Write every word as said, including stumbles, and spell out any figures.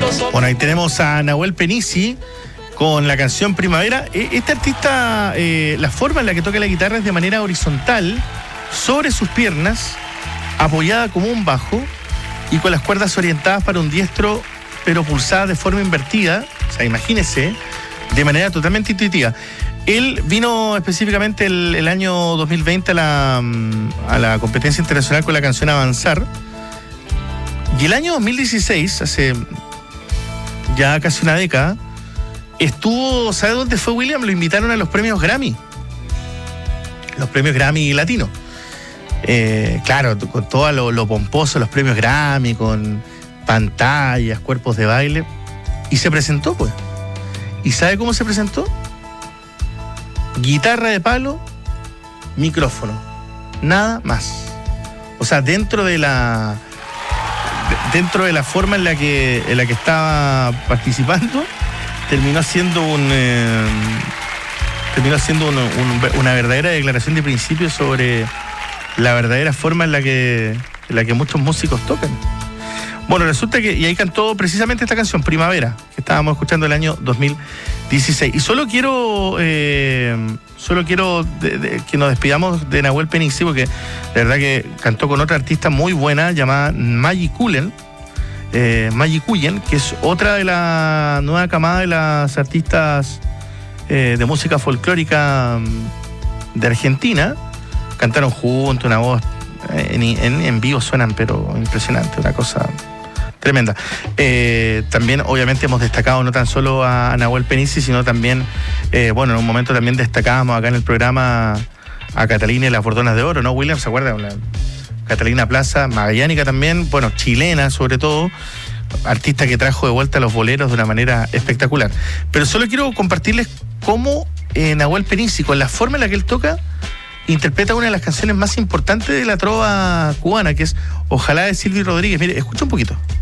Bueno, ahí tenemos a Nahuel Penici con la canción Primavera. Este artista, eh, la forma en la que toca la guitarra es de manera horizontal, sobre sus piernas, apoyada como un bajo y con las cuerdas orientadas para un diestro, pero pulsadas de forma invertida. O sea, imagínese, de manera totalmente intuitiva. Él vino específicamente el, el año dos mil veinte a la, a la competencia internacional con la canción Avanzar. Y el año dos mil dieciséis, hace ya casi una década, estuvo, ¿sabe dónde fue, William? Lo invitaron a los premios Grammy. Los premios Grammy latinos. Eh, claro, con todo lo, lo pomposo, los premios Grammy, con pantallas, cuerpos de baile. Y se presentó, pues. ¿Y sabe cómo se presentó? Guitarra de palo, micrófono. Nada más. O sea, dentro de la... dentro de la forma en la que, en la que estaba participando, terminó siendo un eh, terminó siendo un, un, una verdadera declaración de principios sobre la verdadera forma en la que en la que muchos músicos tocan. Bueno, resulta que, y ahí cantó precisamente esta canción, Primavera, que estábamos escuchando el año dos mil dieciséis. Y solo quiero eh, solo quiero de, de, que nos despidamos de Nahuel Penici, porque de verdad que cantó con otra artista muy buena llamada Maggie Cullen, eh, Maggie Cullen, que es otra de la nueva camada de las artistas eh, de música folclórica de Argentina. Cantaron juntos, una voz en, en, en vivo suenan, pero impresionante, una cosa tremenda. Eh, también, obviamente, hemos destacado no tan solo a Nahuel Penici, sino también, eh, bueno, en un momento también destacábamos acá en el programa a Catalina y las Bordonas de Oro, ¿no, William? ¿Se acuerdan? La Catalina Plaza, magallánica también, bueno, chilena sobre todo, artista que trajo de vuelta los boleros de una manera espectacular. Pero solo quiero compartirles cómo eh, Nahuel Penici, con la forma en la que él toca, interpreta una de las canciones más importantes de la trova cubana, que es Ojalá, de Silvio Rodríguez. Mire, escucha un poquito.